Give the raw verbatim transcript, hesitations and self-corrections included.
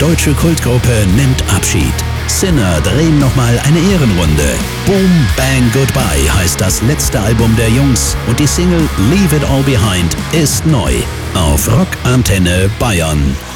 deutsche Kultgruppe nimmt Abschied. Sinner drehen nochmal eine Ehrenrunde. Boom Bang Goodbye heißt das letzte Album der Jungs und die Single Leave It All Behind ist neu auf Rock Antenne Bayern.